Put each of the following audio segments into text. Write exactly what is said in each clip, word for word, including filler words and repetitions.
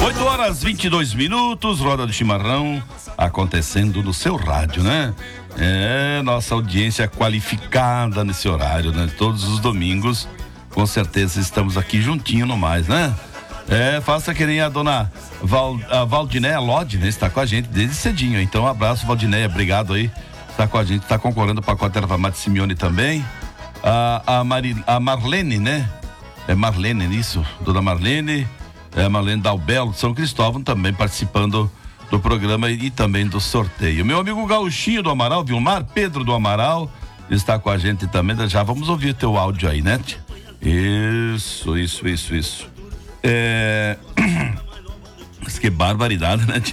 oito horas e vinte e dois minutos, roda de chimarrão acontecendo no seu rádio, né? É, nossa audiência qualificada nesse horário, né? Todos os domingos, com certeza estamos aqui juntinho no mais, né? É, faça que nem a dona Val, a Valdinéia Lodi, né? Está com a gente desde cedinho, então um abraço, Valdinéia, obrigado aí, está com a gente, está concorrendo ao pacote Erva Mate Simeone também. A, a, Mari, a Marlene, né? É Marlene, isso, dona Marlene, é Marlene Dalbelo de São Cristóvão também participando do programa e, e também do sorteio. Meu amigo Gauchinho do Amaral, Vilmar Pedro do Amaral, está com a gente também, já vamos ouvir o teu áudio aí, né? Isso, isso, isso, isso. É... Mas que barbaridade, né?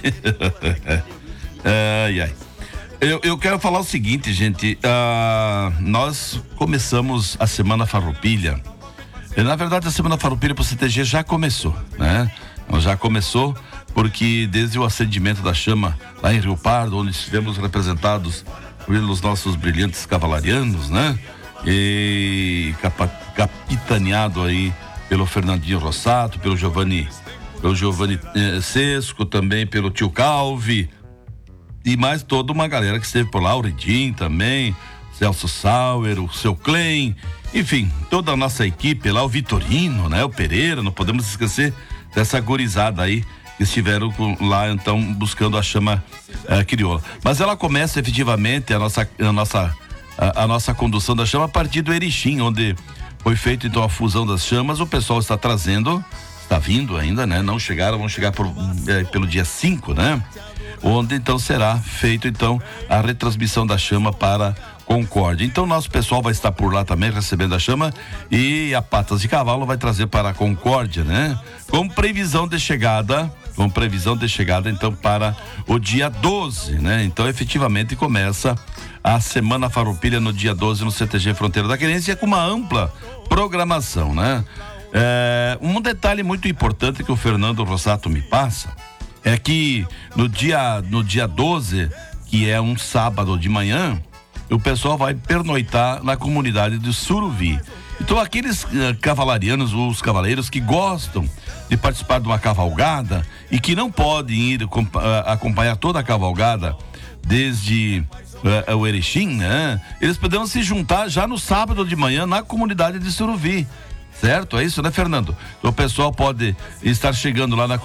Ai, ai. Eu, eu quero falar o seguinte, gente, uh, nós começamos a Semana Farroupilha. Na verdade, a Semana Farroupilha para o C T G já começou, né? Já começou porque desde o acendimento da chama lá em Rio Pardo, onde estivemos representados pelos nossos brilhantes cavalarianos, né? E capa, capitaneado aí pelo Fernandinho Rossato, pelo Giovanni, pelo Giovanni eh, Sesco, também pelo tio Calvi e mais toda uma galera que esteve por lá, o Ridim também, Celso Sauer, o seu Klein, enfim, toda a nossa equipe lá, o Vitorino, né? O Pereira, não podemos esquecer dessa gorizada aí que estiveram lá então buscando a chama uh, crioula. Mas ela começa efetivamente a nossa, a nossa, a, a nossa condução da chama a partir do Erechim, onde foi feita então a fusão das chamas. O pessoal está trazendo, está vindo ainda, né? Não chegaram, vão chegar por, é, pelo dia cinco, né? Onde então será feito então a retransmissão da chama para Concórdia. Então nosso pessoal vai estar por lá também recebendo a chama e a Patas de Cavalo vai trazer para a Concórdia, né? Com previsão de chegada, com previsão de chegada então para o dia doze, né? Então efetivamente começa a Semana Farroupilha no dia doze no C T G Fronteira da Querência com uma ampla programação, né? É, um detalhe muito importante que o Fernando Rossato me passa é que no dia, no dia doze, que é um sábado de manhã, o pessoal vai pernoitar na comunidade de Suruvi. Então aqueles uh, cavalarianos, os cavaleiros que gostam de participar de uma cavalgada e que não podem ir uh, acompanhar toda a cavalgada desde uh, o Erechim, né? Eles poderão se juntar já no sábado de manhã na comunidade de Suruvi. Certo? É isso, né, Fernando? Então, o pessoal pode estar chegando lá na